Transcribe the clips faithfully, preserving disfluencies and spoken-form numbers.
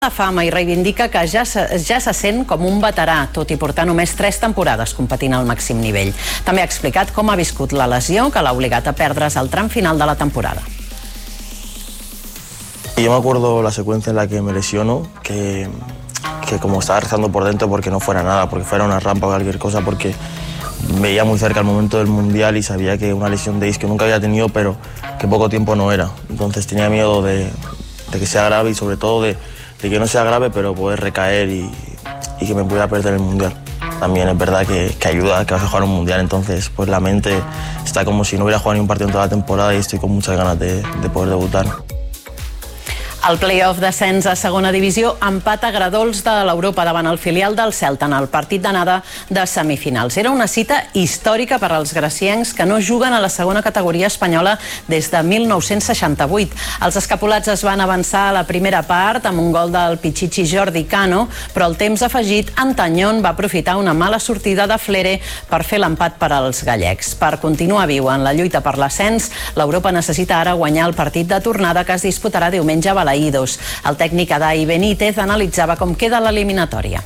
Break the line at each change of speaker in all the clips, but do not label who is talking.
la fama i reivindica que ja se, ja se sent com un veterà, tot i portar només tres temporades competint al màxim nivell. També ha explicat com ha viscut la lesió que l'ha obligat a perdre's al tram final de la temporada.
Yo me acuerdo la secuencia en la que me lesiono, que, que como estaba rezando por dentro porque no fuera nada, porque fuera una rampa o cualquier cosa, porque veía muy cerca el momento del Mundial y sabía que una lesión de isquio nunca había tenido, pero que poco tiempo no era. Entonces tenía miedo de, de que sea grave y sobre todo de, de que no sea grave, pero poder recaer y, y que me pudiera perder el Mundial. También es verdad que, que ayuda a que vas a jugar un Mundial, entonces pues la mente está como si no hubiera jugado ni un partido en toda la temporada y estoy con muchas ganas de, de poder debutar.
El play-off d'ascens a segona divisió empat a Gradols de l'Europa davant el filial del Celta en el partit d'anada de semifinals. Era una cita històrica per als graciencs que no juguen a la segona categoria espanyola des de mil nou-cents seixanta-vuit. Els escapulats es van avançar a la primera part amb un gol del Pichichi Jordi Cano, però el temps afegit, Antañón va aprofitar una mala sortida de Flere per fer l'empat per als gallecs. Per continuar viu en la lluita per l'ascens, l'Europa necessita ara guanyar el partit de tornada que es disputarà diumenge a Balaïdos. El tècnic Adai Benítez analitzava com queda l'eliminatòria.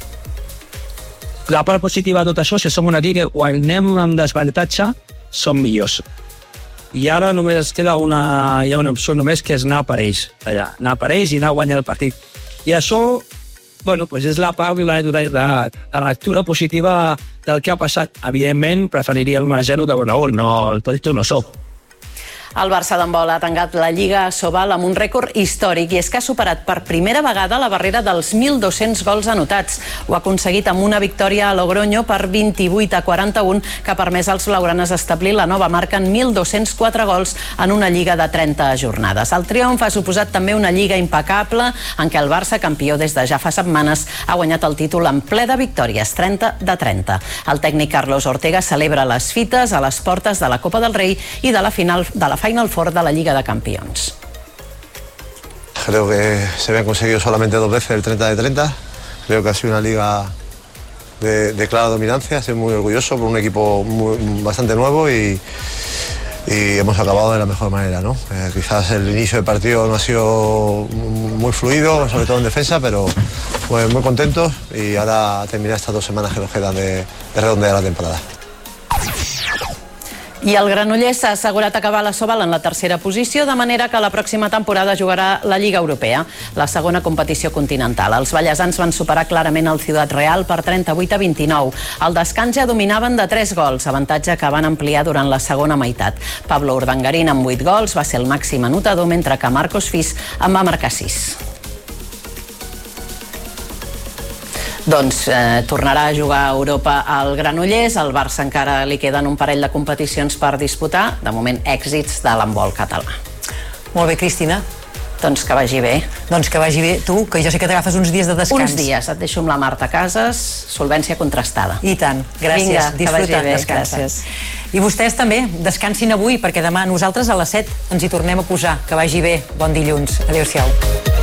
La part positiva de tot això, si som una lliga que quan anem amb desavantatge, som millors. I ara només es queda una, hi ha una opció només que és anar per ells, allà, anar per ells i anar a guanyar el partit. I això, bueno, pues és la part de la, de la lectura positiva del que ha passat. Evidentment, preferiria el un a zero de bon a un, no, el tot no soc.
El Barça d'handbol ha tancat la Lliga Asobal amb un rècord històric i és que ha superat per primera vegada la barrera dels mil dos-cents gols anotats. Ho ha aconseguit amb una victòria a Logroño per vint-i-vuit a quaranta-un que ha permès als blaugranes establir la nova marca en mil dos-cents quatre gols en una lliga de trenta jornades. El triomf ha suposat també una lliga impecable en què el Barça, campió des de ja fa setmanes, ha guanyat el títol en ple de victòries, trenta de trenta. El tècnic Carlos Ortega celebra les fites a les portes de la Copa del Rei i de la final de la Final Four de la Liga de Campeones.
Creo que se habían conseguido solamente dos veces el treinta de treinta. Creo que ha sido una liga de, de clara dominancia. Estoy muy orgulloso por un equipo muy, bastante nuevo y, y hemos acabado de la mejor manera, ¿no? Eh, quizás el inicio del partido no ha sido muy fluido, sobre todo en defensa, pero pues, muy contentos y ahora terminar estas dos semanas que nos quedan de, de redondear la temporada.
I el Granollers s'ha assegurat acabar la Sobal en la tercera posició, de manera que la pròxima temporada jugarà la Lliga Europea, la segona competició continental. Els ballesans van superar clarament el Ciutat Real per trenta-vuit a vint-i-nou. Al descans ja dominaven de tres gols, avantatge que van ampliar durant la segona meitat. Pablo Urdangarín amb vuit gols va ser el màxim anotador, mentre que Marcos Fis en va marcar sis. Doncs eh, tornarà a jugar a Europa al Granollers. Al Barça encara li queden un parell de competicions per disputar. De moment, èxits de l'handbol català.
Molt bé, Cristina.
Doncs que vagi bé.
Doncs que vagi bé. Tu, que jo sé que t'agafes uns dies de descans.
Uns dies. Et deixo amb la Marta Casas, solvència contrastada.
I tant. Gràcies.
Vinga,
disfruta,
bé,
descansa.
gràcies.
I vostès també, descansin avui, perquè demà nosaltres a les set ens hi tornem a posar. Que vagi bé. Bon dilluns. Adéu-siau.